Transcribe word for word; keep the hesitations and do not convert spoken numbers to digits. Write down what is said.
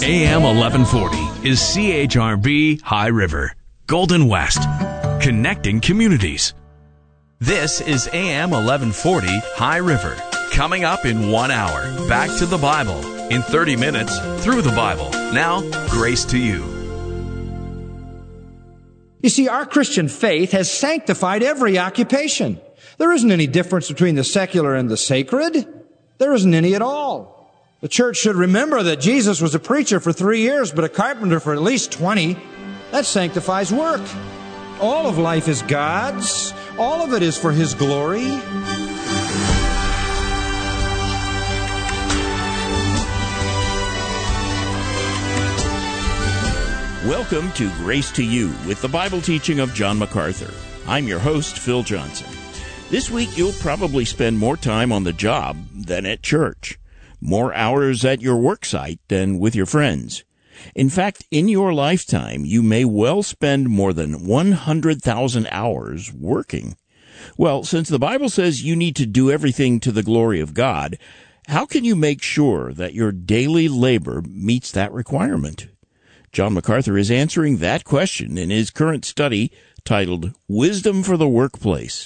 A M eleven forty is C H R B High River, Golden West, connecting communities. This is A M eleven forty High River. Coming up in one hour, back to the Bible. In thirty minutes, through the Bible. Now, grace to you. You see, our Christian faith has sanctified every occupation. There isn't any difference between the secular and the sacred. There isn't any at all. The church should remember that Jesus was a preacher for three years, but a carpenter for at least twenty. That sanctifies work. All of life is God's. All of it is for His glory. Welcome to Grace to You with the Bible teaching of John MacArthur. I'm your host, Phil Johnson. This week, you'll probably spend more time on the job than at church, more hours at your work site than with your friends. In fact, in your lifetime, you may well spend more than one hundred thousand hours working. Well, since the Bible says you need to do everything to the glory of God, how can you make sure that your daily labor meets that requirement? John MacArthur is answering that question in his current study titled Wisdom for the Workplace.